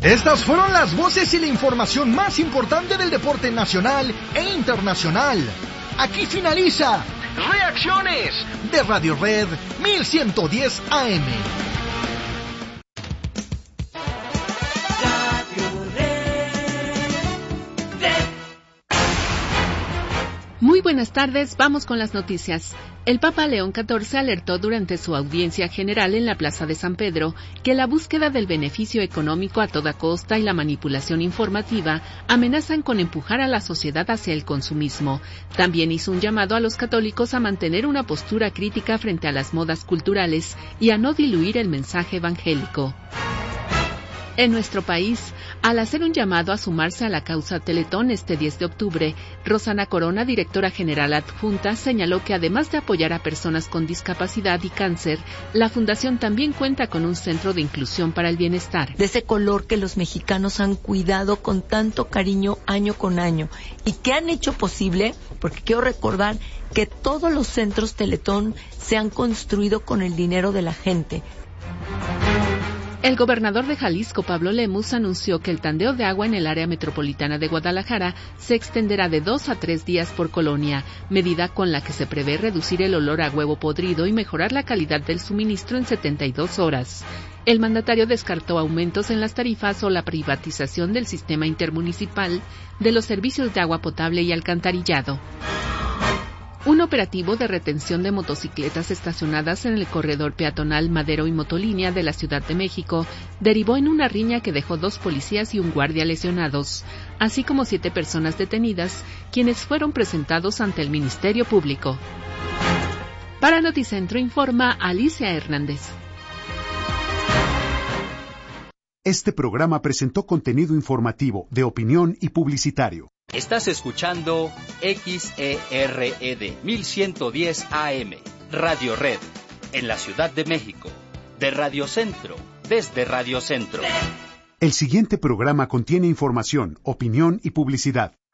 Estas fueron las voces y la información más importante del deporte nacional e internacional. Aquí finaliza Reacciones de Radio Red 1110 AM. Muy buenas tardes, vamos con las noticias. El Papa León XIV alertó durante su audiencia general en la Plaza de San Pedro que la búsqueda del beneficio económico a toda costa y la manipulación informativa amenazan con empujar a la sociedad hacia el consumismo. También hizo un llamado a los católicos a mantener una postura crítica frente a las modas culturales y a no diluir el mensaje evangélico. En nuestro país, al hacer un llamado a sumarse a la causa Teletón este 10 de octubre, Rosana Corona, directora general adjunta, señaló que además de apoyar a personas con discapacidad y cáncer, la Fundación también cuenta con un centro de inclusión para el bienestar. De ese color que los mexicanos han cuidado con tanto cariño año con año y que han hecho posible, porque quiero recordar que todos los centros Teletón se han construido con el dinero de la gente. El gobernador de Jalisco, Pablo Lemus, anunció que el tandeo de agua en el área metropolitana de Guadalajara se extenderá de 2 a 3 días por colonia, medida con la que se prevé reducir el olor a huevo podrido y mejorar la calidad del suministro en 72 horas. El mandatario descartó aumentos en las tarifas o la privatización del sistema intermunicipal de los servicios de agua potable y alcantarillado. Un operativo de retención de motocicletas estacionadas en el corredor peatonal Madero y Motolínea de la Ciudad de México derivó en una riña que dejó 2 policías y un guardia lesionados, así como 7 personas detenidas, quienes fueron presentados ante el Ministerio Público. Para Noticentro informa Alicia Hernández. Este programa presentó contenido informativo, de opinión y publicitario. Estás escuchando XERED 1110 AM, Radio Red, en la Ciudad de México, de Radio Centro, desde Radio Centro. El siguiente programa contiene información, opinión y publicidad.